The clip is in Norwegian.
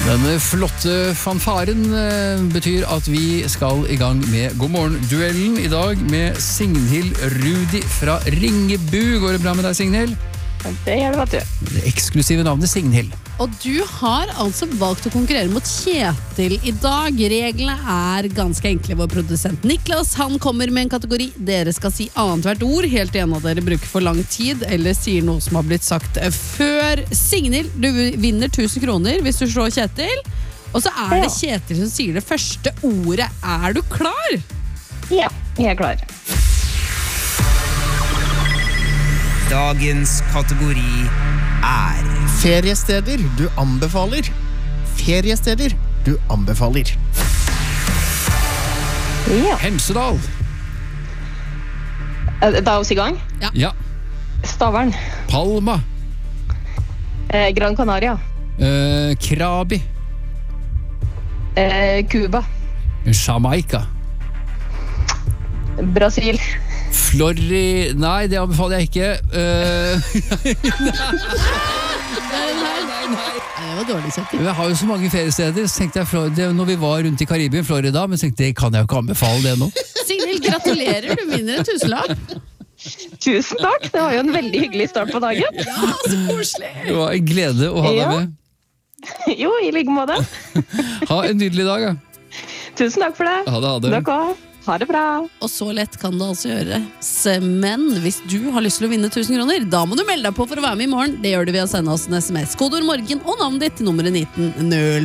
Denne flotte fanfaren betyr at vi skal i gang med Godmorgen-duellen i dag med Signhild Rudi fra Ringebu. Går det bra med deg, Signhild? Det gjør det, vet du. Det eksklusive navnet Signhild. Og du har altså valgt å konkurrere mot Kjetil i dag. Reglene er ganske enkle. Vår produsent Niklas, han kommer med en kategori. Dere skal si annet hvert ord, helt igjen av dere bruker for lang tid, eller sier noe som har blitt sagt før. Signhild, du vinner 1000 kroner hvis du slår Kjetil. Og så er det Kjetil som sier det første ordet. Er du klar? Ja, jeg er klar. Dagens kategori er feriesteder du anbefaler. Feriesteder du anbefaler. Ja. Hemsedal. Da er vi i gang. Ja. Stavern. Palma. Gran Canaria. Krabi. Cuba. Jamaica. Brasil. Nei, det anbefaler jeg ikke. Det var dårlig, Kjetil. Jeg har jo så mange feriesteder, så tenkte jeg Florida, når vi var rundt i Karibien, Florida, men tenkte jeg, kan jeg jo ikke anbefale det nå. Signhild, gratulerer, du vinner en tusenlapp. Tusen takk, det var jo en veldig hyggelig start på dagen. Ja, så koselig. Det var en glede å ha deg Ja. med. Jo, i like måte. Ha en nydelig dag, ja. Tusen takk for det. Ha det. Dere også. Ha det bra. Og så lett kan det altså gjøres. Men hvis du har lyst til å vinne 1000 kroner, da må du melde deg på for å være med i morgen. Det gjør du ved å sende oss en SMS, kodeord morgen og navnet ditt til nummeret 1904.